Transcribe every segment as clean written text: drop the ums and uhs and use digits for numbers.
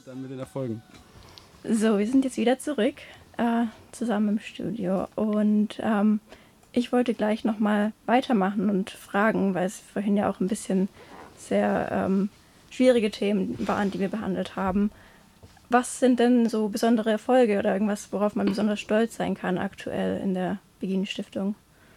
dann mit den Erfolgen. So, wir sind jetzt wieder zurück, zusammen im Studio. Und ich wollte gleich nochmal weitermachen und fragen, weil es vorhin ja auch ein bisschen sehr schwierige Themen waren, die wir behandelt haben. Was sind denn so besondere Erfolge oder irgendwas, worauf man besonders stolz sein kann aktuell in der Begin-Stiftung?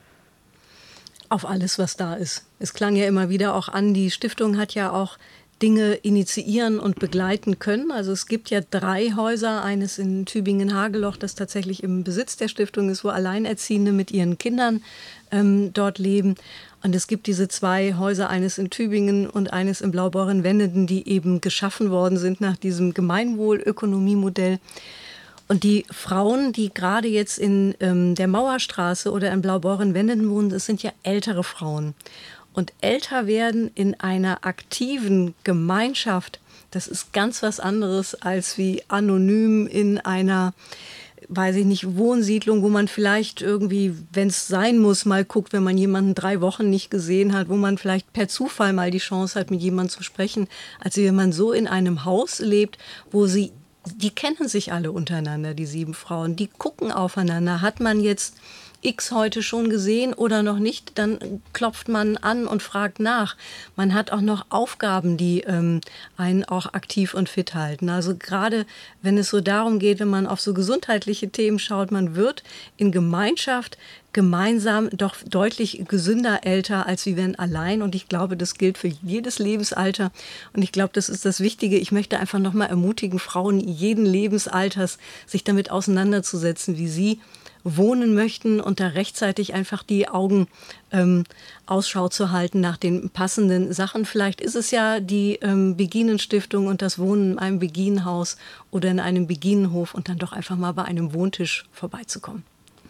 Auf alles, was da ist. Es klang ja immer wieder auch an, die Stiftung hat ja auch Dinge initiieren und begleiten können. Also es gibt ja 3 Häuser, eines in Tübingen-Hageloch, das tatsächlich im Besitz der Stiftung ist, wo Alleinerziehende mit ihren Kindern dort leben. Und es gibt diese 2 Häuser, eines in Tübingen und eines in Blaubeuren-Wenneden, die eben geschaffen worden sind nach diesem Gemeinwohlökonomiemodell. Und die Frauen, die gerade jetzt in der Mauerstraße oder in Blaubeuren-Wenneden wohnen, das sind ja ältere Frauen. Und älter werden in einer aktiven Gemeinschaft, das ist ganz was anderes als wie anonym in einer, weiß ich nicht, Wohnsiedlung, wo man vielleicht irgendwie, wenn es sein muss, mal guckt, wenn man jemanden 3 Wochen nicht gesehen hat, wo man vielleicht per Zufall mal die Chance hat, mit jemandem zu sprechen, als wenn man so in einem Haus lebt, wo die kennen sich alle untereinander, die 7 Frauen, die gucken aufeinander. Hat man jetzt X heute schon gesehen oder noch nicht, dann klopft man an und fragt nach. Man hat auch noch Aufgaben, die einen auch aktiv und fit halten. Also gerade wenn es so darum geht, wenn man auf so gesundheitliche Themen schaut, man wird in Gemeinschaft gemeinsam doch deutlich gesünder älter, als wie wenn allein. Und ich glaube, das gilt für jedes Lebensalter. Und ich glaube, das ist das Wichtige. Ich möchte einfach nochmal ermutigen, Frauen jeden Lebensalters, sich damit auseinanderzusetzen, wie sie wohnen möchten und da rechtzeitig einfach die Augen Ausschau zu halten nach den passenden Sachen. Vielleicht ist es ja die Beginen-Stiftung und das Wohnen in einem Beginenhaus oder in einem Beginenhof und dann doch einfach mal bei einem Wohntisch vorbeizukommen.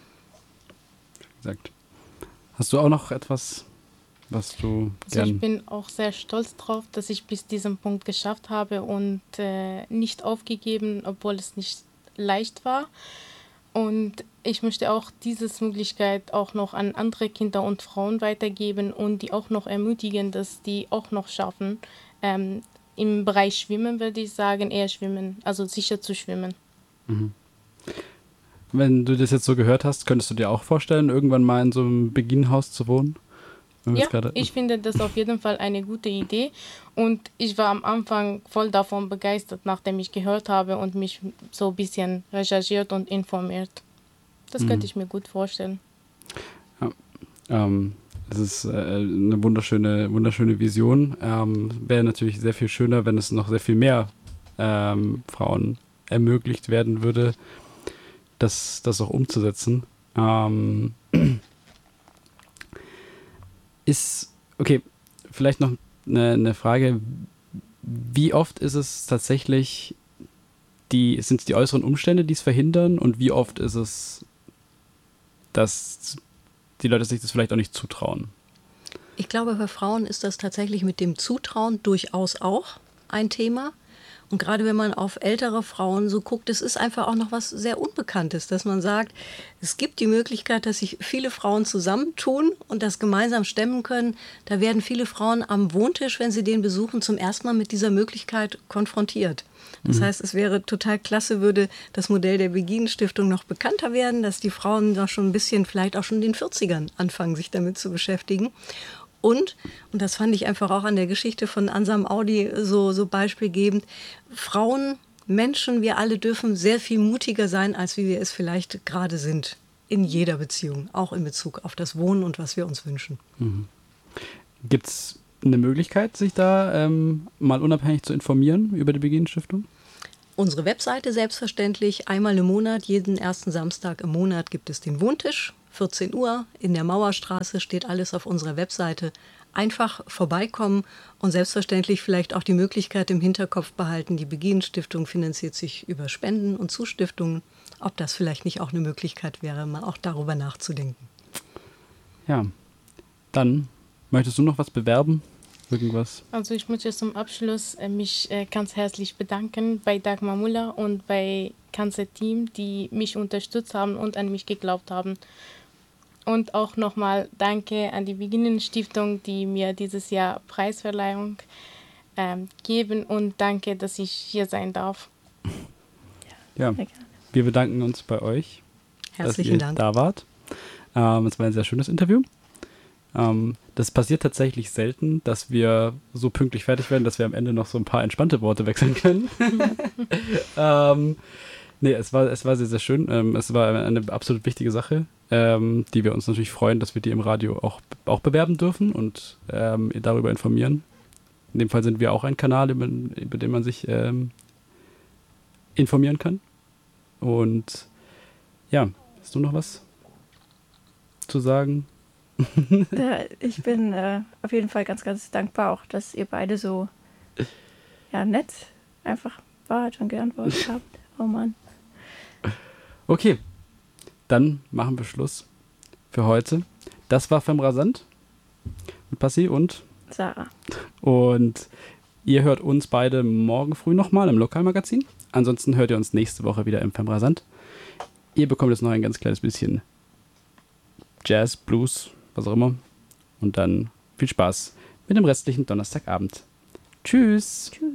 Gesagt. Hast du auch noch etwas, was du gern... Also ich bin auch sehr stolz drauf, dass ich bis diesem Punkt geschafft habe und nicht aufgegeben, obwohl es nicht leicht war. Und ich möchte auch diese Möglichkeit auch noch an andere Kinder und Frauen weitergeben und die auch noch ermutigen, dass die auch noch schaffen. Im Bereich Schwimmen würde ich sagen, eher schwimmen, also sicher zu schwimmen. Mhm. Wenn du das jetzt so gehört hast, könntest du dir auch vorstellen, irgendwann mal in so einem Beginenhaus zu wohnen? Ja, ich finde das auf jeden Fall eine gute Idee und ich war am Anfang voll davon begeistert, nachdem ich gehört habe und mich so ein bisschen recherchiert und informiert. Das könnte ich mir gut vorstellen. Ja, das ist eine wunderschöne Vision. Wäre natürlich sehr viel schöner, wenn es noch sehr viel mehr Frauen ermöglicht werden würde, das auch umzusetzen. Okay, vielleicht noch eine Frage. Wie oft ist es tatsächlich, sind es die äußeren Umstände, die es verhindern? Und wie oft ist es, dass die Leute sich das vielleicht auch nicht zutrauen? Ich glaube, für Frauen ist das tatsächlich mit dem Zutrauen durchaus auch ein Thema. Und gerade wenn man auf ältere Frauen so guckt, es ist einfach auch noch was sehr Unbekanntes, dass man sagt, es gibt die Möglichkeit, dass sich viele Frauen zusammentun und das gemeinsam stemmen können. Da werden viele Frauen am Wohntisch, wenn sie den besuchen, zum ersten Mal mit dieser Möglichkeit konfrontiert. Das heißt, es wäre total klasse, würde das Modell der Beginen-Stiftung noch bekannter werden, dass die Frauen noch schon ein bisschen, vielleicht auch schon in den 40ern anfangen, sich damit zu beschäftigen. Und das fand ich einfach auch an der Geschichte von Ansam Audi so beispielgebend, Frauen, Menschen, wir alle dürfen sehr viel mutiger sein, als wie wir es vielleicht gerade sind. In jeder Beziehung, auch in Bezug auf das Wohnen und was wir uns wünschen. Mhm. Gibt es eine Möglichkeit, sich da mal unabhängig zu informieren über die Beginen-Stiftung? Unsere Webseite selbstverständlich, einmal im Monat, jeden ersten Samstag im Monat gibt es den Wohntisch. 14 Uhr in der Mauerstraße steht alles auf unserer Webseite. Einfach vorbeikommen und selbstverständlich vielleicht auch die Möglichkeit im Hinterkopf behalten, die Beginen-Stiftung finanziert sich über Spenden und Zustiftungen. Ob das vielleicht nicht auch eine Möglichkeit wäre, mal auch darüber nachzudenken. Ja, dann möchtest du noch was bewerben? Irgendwas? Also ich möchte zum Abschluss mich ganz herzlich bedanken bei Dagmar Müller und bei ganzem Team, die mich unterstützt haben und an mich geglaubt haben. Und auch nochmal danke an die Beginen-Stiftung, die mir dieses Jahr Preisverleihung geben und danke, dass ich hier sein darf. Ja, wir bedanken uns bei euch, Herzlichen dass ihr Dank. da wart. Es war ein sehr schönes Interview. Das passiert tatsächlich selten, dass wir so pünktlich fertig werden, dass wir am Ende noch so ein paar entspannte Worte wechseln können. Nee, es war sehr, sehr schön. Es war eine absolut wichtige Sache, die wir uns natürlich freuen, dass wir die im Radio auch bewerben dürfen und darüber informieren. In dem Fall sind wir auch ein Kanal, über den man sich informieren kann. Und ja, hast du noch was zu sagen? Ja, ich bin auf jeden Fall ganz, ganz dankbar auch, dass ihr beide so nett einfach wart und geantwortet habt. Oh Mann. Okay, dann machen wir Schluss für heute. Das war Femrasant mit Passi und Sarah. Und ihr hört uns beide morgen früh nochmal im Lokalmagazin. Ansonsten hört ihr uns nächste Woche wieder im Femrasant. Ihr bekommt jetzt noch ein ganz kleines bisschen Jazz, Blues, was auch immer. Und dann viel Spaß mit dem restlichen Donnerstagabend. Tschüss. Tschüss.